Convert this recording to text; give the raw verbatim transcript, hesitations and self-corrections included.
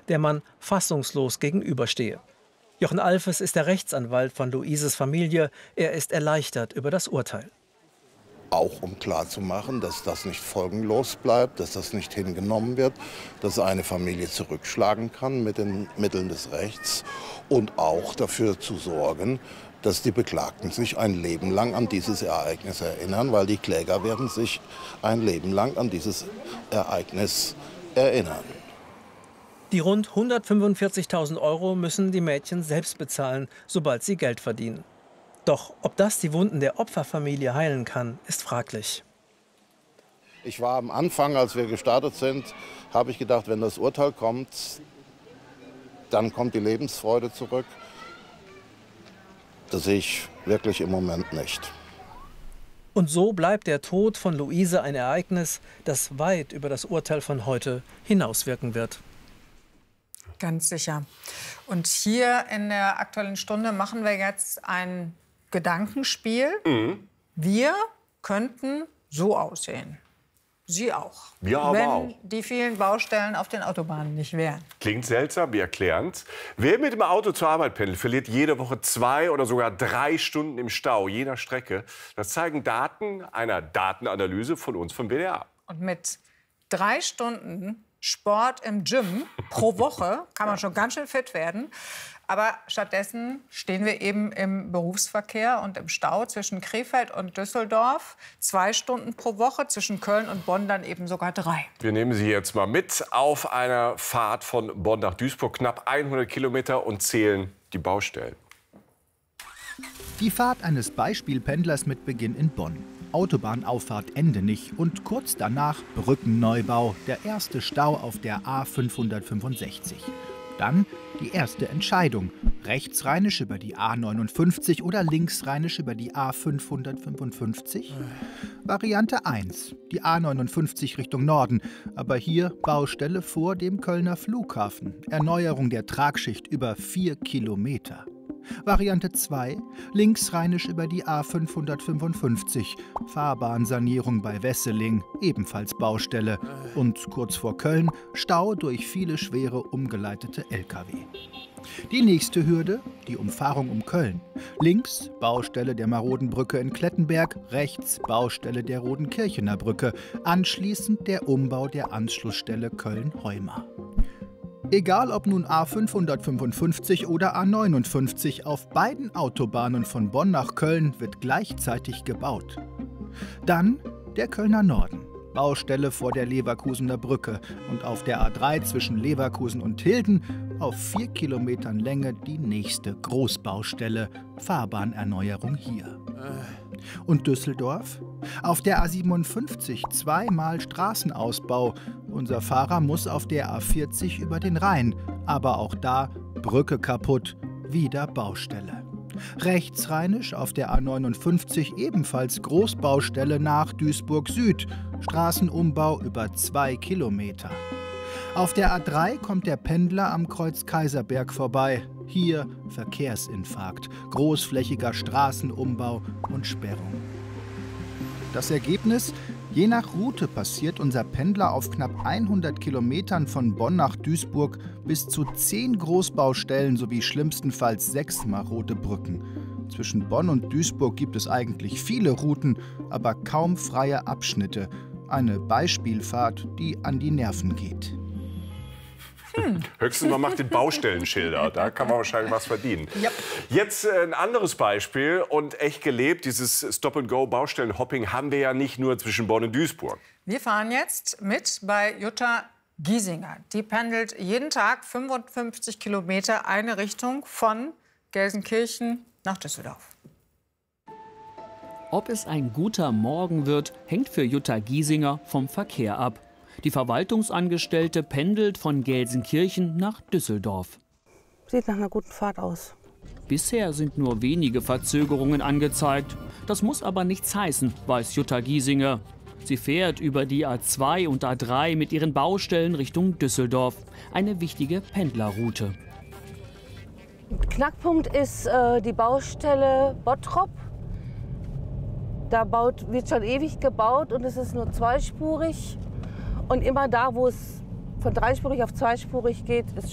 der man fassungslos gegenüberstehe. Jochen Alfes ist der Rechtsanwalt von Luises Familie. Er ist erleichtert über das Urteil. Auch um klarzumachen, dass das nicht folgenlos bleibt, dass das nicht hingenommen wird, dass eine Familie zurückschlagen kann mit den Mitteln des Rechts und auch dafür zu sorgen, dass die Beklagten sich ein Leben lang an dieses Ereignis erinnern, weil die Kläger werden sich ein Leben lang an dieses Ereignis erinnern. Die rund hundertfünfundvierzigtausend Euro müssen die Mädchen selbst bezahlen, sobald sie Geld verdienen. Doch ob das die Wunden der Opferfamilie heilen kann, ist fraglich. Ich war am Anfang, als wir gestartet sind, habe ich gedacht, wenn das Urteil kommt, dann kommt die Lebensfreude zurück. Das sehe ich wirklich im Moment nicht. Und so bleibt der Tod von Luise ein Ereignis, das weit über das Urteil von heute hinauswirken wird. Ganz sicher. Und hier in der Aktuellen Stunde machen wir jetzt ein Gedankenspiel. Mhm. Wir könnten so aussehen. Sie auch. Wir aber wenn auch. die vielen Baustellen auf den Autobahnen nicht wären. Klingt seltsam, wir erklären's. Wer mit dem Auto zur Arbeit pendelt, verliert jede Woche zwei oder sogar drei Stunden im Stau, je nach Strecke. Das zeigen Daten einer Datenanalyse von uns vom W D R. Und mit drei Stunden Sport im Gym pro Woche kann man schon ganz schön fit werden. Aber stattdessen stehen wir eben im Berufsverkehr und im Stau zwischen Krefeld und Düsseldorf. Zwei Stunden pro Woche, zwischen Köln und Bonn dann eben sogar drei. Wir nehmen Sie jetzt mal mit auf einer Fahrt von Bonn nach Duisburg, knapp hundert Kilometer, und zählen die Baustellen. Die Fahrt eines Beispielpendlers mit Beginn in Bonn. Autobahnauffahrt Endenich und kurz danach Brückenneubau, der erste Stau auf der A fünfhundertfünfundsechzig. Dann die erste Entscheidung, rechtsrheinisch über die A neunundfünfzig oder linksrheinisch über die A fünfhundertfünfundfünfzig? Variante eins, die A neunundfünfzig Richtung Norden, aber hier Baustelle vor dem Kölner Flughafen, Erneuerung der Tragschicht über vier Kilometer. Variante zwei, linksrheinisch über die A fünfhundertfünfundfünfzig, Fahrbahnsanierung bei Wesseling, ebenfalls Baustelle. Und kurz vor Köln Stau durch viele schwere umgeleitete L K W. Die nächste Hürde, die Umfahrung um Köln. Links Baustelle der maroden Brücke in Klettenberg, rechts Baustelle der Rodenkirchener Brücke, anschließend der Umbau der Anschlussstelle Köln-Heuma. Egal ob nun A fünfhundertfünfundfünfzig oder A neunundfünfzig, auf beiden Autobahnen von Bonn nach Köln wird gleichzeitig gebaut. Dann der Kölner Norden. Baustelle vor der Leverkusener Brücke und auf der A drei zwischen Leverkusen und Hilden auf vier Kilometern Länge die nächste Großbaustelle, Fahrbahnerneuerung hier. Und Düsseldorf? Auf der A siebenundfünfzig zweimal Straßenausbau. Unser Fahrer muss auf der A vierzig über den Rhein, aber auch da Brücke kaputt, wieder Baustelle. Rechtsrheinisch auf der A neunundfünfzig ebenfalls Großbaustelle nach Duisburg Süd, Straßenumbau über zwei Kilometer. Auf der A drei kommt der Pendler am Kreuz Kaiserberg vorbei. Hier Verkehrsinfarkt, großflächiger Straßenumbau und Sperrung. Das Ergebnis? Je nach Route passiert unser Pendler auf knapp hundert Kilometern von Bonn nach Duisburg bis zu zehn Großbaustellen sowie schlimmstenfalls sechs marode Brücken. Zwischen Bonn und Duisburg gibt es eigentlich viele Routen, aber kaum freie Abschnitte. Eine Beispielfahrt, die an die Nerven geht. Hm. Höchstens man macht den Baustellenschilder, da kann man wahrscheinlich was verdienen. Yep. Jetzt äh, ein anderes Beispiel und echt gelebt, dieses Stop-and-Go-Baustellenhopping haben wir ja nicht nur zwischen Bonn und Duisburg. Wir fahren jetzt mit bei Jutta Giesinger. Die pendelt jeden Tag fünfundfünfzig Kilometer eine Richtung von Gelsenkirchen nach Düsseldorf. Ob es ein guter Morgen wird, hängt für Jutta Giesinger vom Verkehr ab. Die Verwaltungsangestellte pendelt von Gelsenkirchen nach Düsseldorf. Sieht nach einer guten Fahrt aus. Bisher sind nur wenige Verzögerungen angezeigt. Das muss aber nichts heißen, weiß Jutta Giesinger. Sie fährt über die A zwei und A drei mit ihren Baustellen Richtung Düsseldorf. Eine wichtige Pendlerroute. Knackpunkt ist äh, die Baustelle Bottrop. Da baut, wird schon ewig gebaut und es ist nur zweispurig. Und immer da, wo es von dreispurig auf zweispurig geht, ist